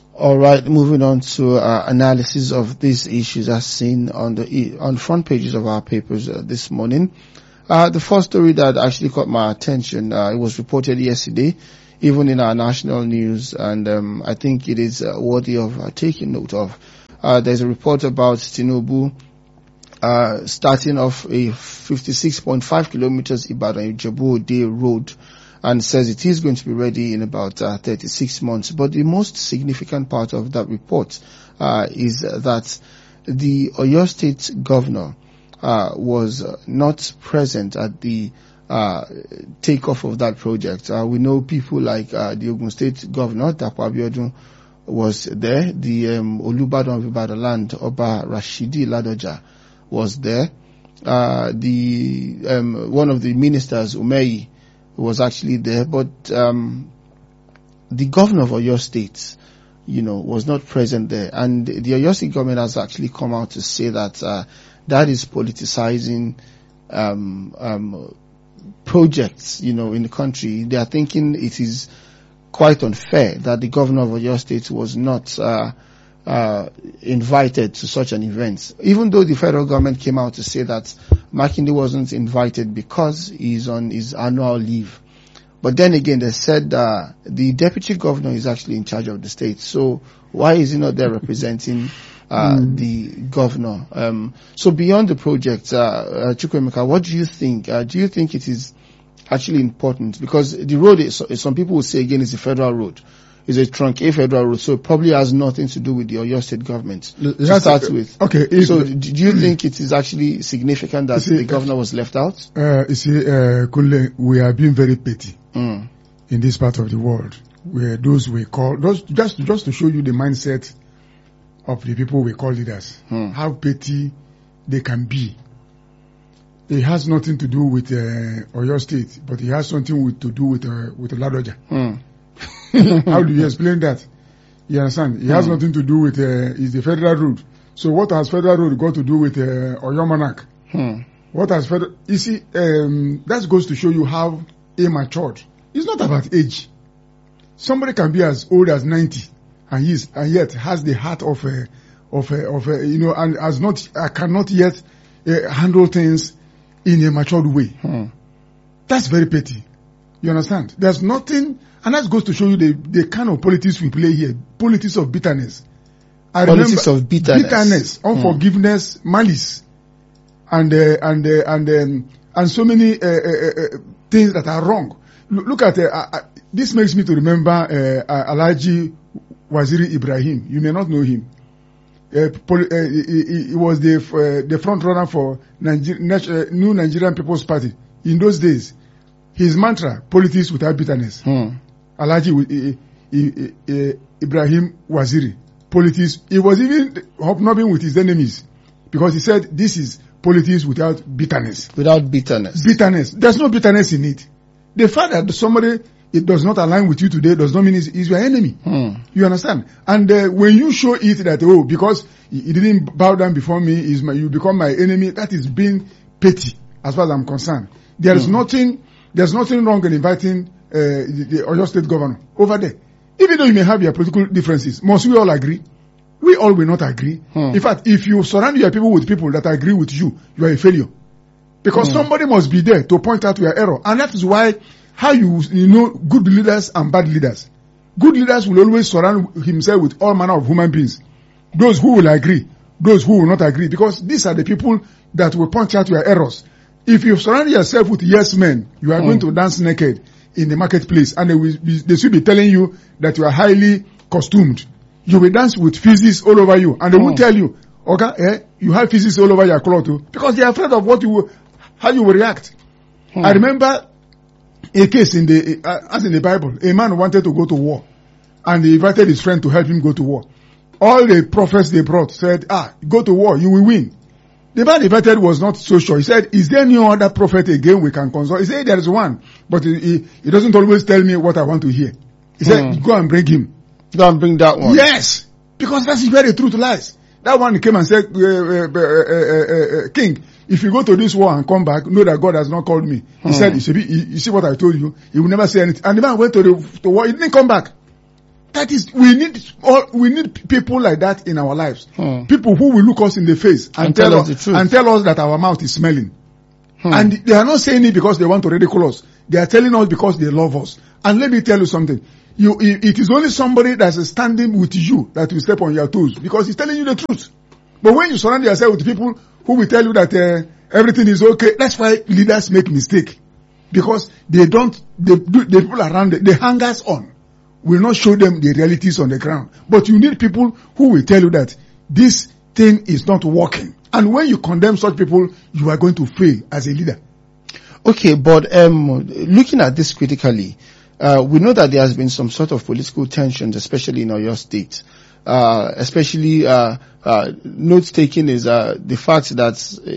All right, moving on to analysis of these issues as seen on the front pages of our papers this morning. The first story that actually caught my attention, it was reported yesterday, even in our national news, and I think it is worthy of taking note of. There's a report about Tinubu starting off a 56.5 kilometers Ibadan-Ijebu-Ode road, and says it is going to be ready in about 36 months. But the most significant part of that report is that the Oyo State governor was not present at the takeoff of that project. We know people like the Ogun State governor, Dapo Abiodun, was there. The Olubadan of Ibadan land, Oba Rashidi Ladoja, was there. One of the ministers, Umeyi, was actually there, but the governor of Oyo State, was not present there. And the Oyo State government has actually come out to say that that is politicizing projects, in the country. They are thinking it is quite unfair that the governor of Oyo State was not invited to such an event, even though the federal government came out to say that Makinde wasn't invited because he's on his annual leave. But then again, they said the deputy governor is actually in charge of the state. So why is he not there representing the governor? So beyond the project, Chukwuemeka, what do you think? Do you think it is actually important? Because the road is, some people will say again, it's a federal road. It's a trunk A federal road, so it probably has nothing to do with the Oyo State government to start with. Okay. So do you think it is actually significant that the governor was left out? Kunle, we are being very petty in this part of the world, where those we call, just to show you the mindset of the people we call leaders, how petty they can be. It has nothing to do with Oyo State, but it has something to do with Ladoja. How do you explain that? You understand? It has nothing to do with it's the federal road. So what has federal road got to do with Oyo Monarch? What has federal? You see, that goes to show you how immature. It's not about age. Somebody can be as old as 90 and yet has the heart of and cannot yet handle things in a matured way. That's very petty. You understand? There's nothing. And that goes to show you the kind of politics we play here. Politics of bitterness. Politics of bitterness. Bitterness, unforgiveness, malice, and so many things that are wrong. Look at this makes me to remember Alhaji Waziri Ibrahim. You may not know him. He was the front runner for New Nigerian People's Party in those days. His mantra: politics without bitterness. Alhaji Ibrahim Waziri, politics. He was even hobnobbing with his enemies because he said this is politics without bitterness. Without bitterness. Bitterness. There's no bitterness in it. The fact that somebody it does not align with you today does not mean he's your enemy. You understand? And when you show it that because he didn't bow down before me, you become my enemy, that is being petty as far as I'm concerned. There's nothing wrong in inviting the Oyo State governor over there. Even though you may have your political differences, must we all agree? We all will not agree. In fact, if you surround your people with people that agree with you, you are a failure. Because somebody must be there to point out your error. And that is why how you know good leaders and bad leaders. Good leaders will always surround himself with all manner of human beings. Those who will agree, those who will not agree. Because these are the people that will point out your errors. If you surround yourself with yes men, you are going to dance naked in the marketplace, and they should be telling you that you are highly costumed. You will dance with feces all over you, and they will tell you, okay, you have feces all over your cloth too, because they are afraid of how you will react. I remember a case as in the Bible. A man wanted to go to war, and he invited his friend to help him go to war. All the prophets they brought said, go to war, you will win. The man invited was not so sure. He said, is there no other prophet again we can consult? He said, there is one, but he doesn't always tell me what I want to hear. He said, go and bring him. Go and bring that one. Yes, because that's where the truth lies. That one came and said, King, if you go to this war and come back, know that God has not called me. He said, you see what I told you? He will never say anything. And the man went to war. He didn't come back. That is, we need people like that in our lives. People who will look us in the face and tell us the truth, and tell us that our mouth is smelling. And they are not saying it because they want to ridicule us. They are telling us because they love us. And let me tell you something. It is only somebody that is standing with you that will step on your toes because he's telling you the truth. But when you surround yourself with people who will tell you that everything is okay, that's why leaders make mistake. Because the people around them, the hangers on will not show them the realities on the ground. But you need people who will tell you that this thing is not working. And when you condemn such people, you are going to fail as a leader. Okay, but looking at this critically, we know that there has been some sort of political tensions, especially in Oyo State. Especially note taking is the fact that